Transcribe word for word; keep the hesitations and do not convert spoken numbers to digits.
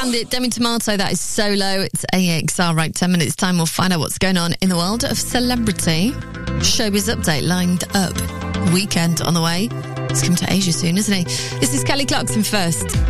found it. Demi Tomato, that is Solo. It's A X R, right, ten minutes time. We'll find out what's going on in the world of celebrity. Showbiz update lined up. Weekend on the way. He's coming to Asia soon, isn't he? This is Kelly Clarkson first.